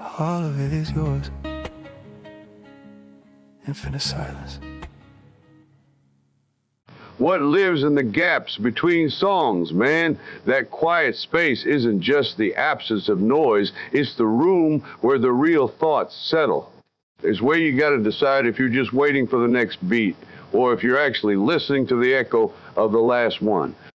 All of it is yours. Infinite silence. What lives in the gaps between songs, man? That quiet space isn't just the absence of noise, it's the room where the real thoughts settle. It's where you got to decide if you're just waiting for the next beat or if you're actually listening to the echo of the last one.